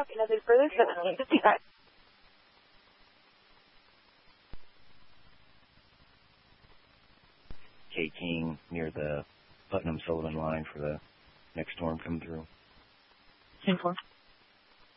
nothing further, 755. Kate King near the Putnam-Sullivan line for the next storm coming through. 10-4.